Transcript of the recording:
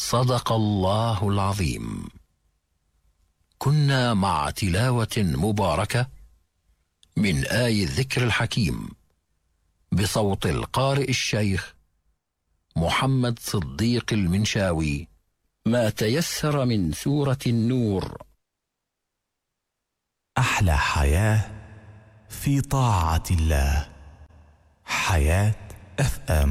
صدق الله العظيم. كنا مع تلاوة مباركة من آي الذكر الحكيم بصوت القارئ الشيخ محمد صديق المنشاوي، ما تيسر من سورة النور. أحلى حياة في طاعة الله. حياة FM.